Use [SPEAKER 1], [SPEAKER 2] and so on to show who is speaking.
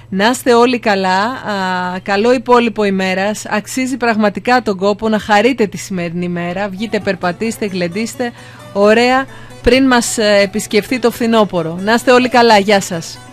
[SPEAKER 1] Να είστε όλοι καλά, καλό υπόλοιπο ημέρας. Αξίζει πραγματικά τον κόπο να χαρείτε τη σημερινή μέρα. Βγείτε, περπατήστε, γλεντήστε ωραία πριν μας επισκεφθεί το φθινόπωρο. Να είστε όλοι καλά, γεια σας.